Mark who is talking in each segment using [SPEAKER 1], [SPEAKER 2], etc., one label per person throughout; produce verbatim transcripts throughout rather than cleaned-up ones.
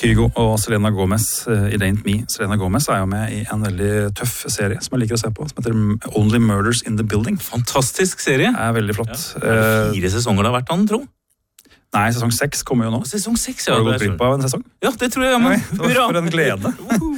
[SPEAKER 1] Kygo og Selena Gomez i It Ain't Me. Selena Gomez er jo med i en veldig tøff serie som jeg liker å se på, som heter Only Murders in the Building.
[SPEAKER 2] Fantastisk serie.
[SPEAKER 1] Det er veldig flott.
[SPEAKER 2] Ja. Er det fire sesonger det har vært han, tro?
[SPEAKER 1] Nei, sesong seks kommer jo nå.
[SPEAKER 2] Sesong seks, ja.
[SPEAKER 1] Har du gått glipp av en sesong?
[SPEAKER 2] Ja, det tror jeg, men
[SPEAKER 1] Nei, for en glede.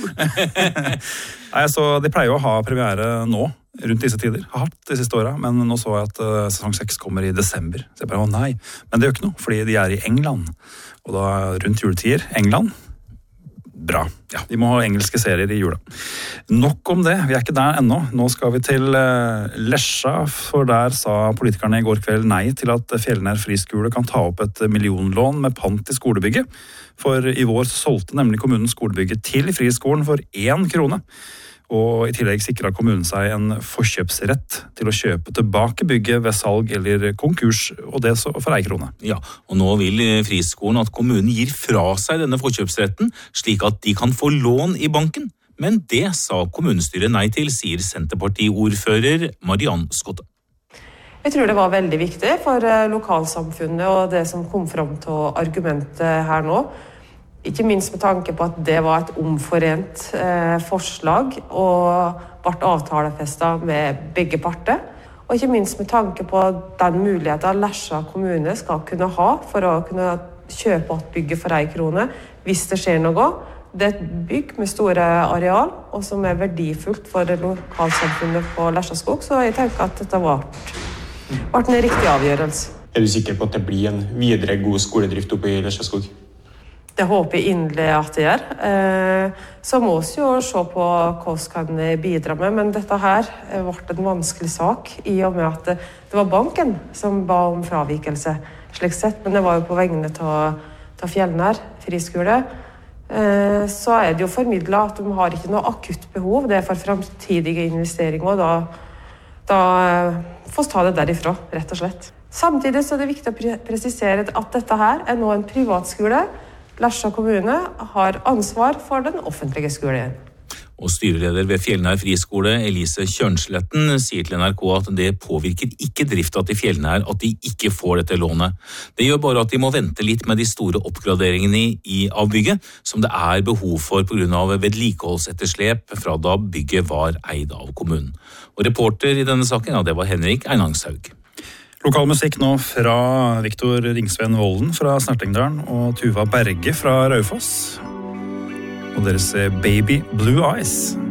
[SPEAKER 1] Nei, så de pleier jo å ha premiere nå, rundt disse tider. Har hatt de siste årene, men nå så jeg at uh, sesong seks kommer i desember. Så jeg bare, å nei, men det gjør ikke noe, fordi de er i England. Og da rundt juletider, England, bra. Ja, de må ha engelske serier i jula. Nok om det, vi er ikke der ennå. Nå skal vi til uh, Lesja, for der sa politikerne i går kveld nei til at Fjellnær friskole kan ta opp et millionlån med pant i skolebygget. For i vår solgte nemlig kommunen skolebygget til friskolen for én krone. Og i tillegg sikret kommunen seg en forkjøpsrett til å kjøpe tilbake bygget ved salg eller konkurs, og det så for ei krone.
[SPEAKER 2] Ja, og nå vil friskolen at kommunen gir fra seg denne forkjøpsretten, slik at de kan få lån i banken. Men det sa kommunestyret nei til, sier Senterparti-ordfører Mariann Skotte.
[SPEAKER 3] Jeg tror det var veldig viktig for lokalsamfunnet og det som kom fram til argumentet her nå. Ikke minst med tanke på at det var et omforent eh, forslag og ble avtalefestet med begge parter. Og ikke minst med tanke på den muligheten Lesja kommune skal kunne ha for å kunne kjøpe et bygge for ei krone hvis det skjer noe. Det er et bygg med store areal og som er verdifullt for lokalsamfunnet på Lesjaskog, så jeg tenker at dette var ble en riktig avgjørelse.
[SPEAKER 4] Er du sikker på at det blir en videre god skoledrift oppe i Lesjaskog?
[SPEAKER 3] Det håper jeg inderlig at det gjør. Så må vi jo se på hva vi kan bidra med, men dette her ble en vanskelig sak i og med at det var banken som ba om fravikelse, slik sett, men det var jo på vegne av Fjellnær friskole. Så er det jo formidlet at de har ikke noe akutt behov, det er for fremtidige investeringer, og da, da får vi ta det derifra, rett og slett. Samtidig så er det viktig å presisere at dette her er nå en privatskole. Lesja kommune har ansvar for den offentlige skolen.
[SPEAKER 2] Og styreleder ved Fjellnær friskole, Elise Kjørnsletten, sier til N R K at det påvirker ikke drifta til Fjellnær at de ikke får dette lånet. Det gjør bare at de må vente litt med de store oppgraderingene i avbygget, som det er behov for på grunn av vedlikeholdsetterslep fra da bygget var eid av kommunen. Og reporter i denne saken, ja, det var Henrik Einangshaug.
[SPEAKER 1] Lokal musikk nå fra Viktor Ringsven Volden fra Snertingdalen og Tuva Berge fra Raufoss. Og deres Baby Blue Eyes.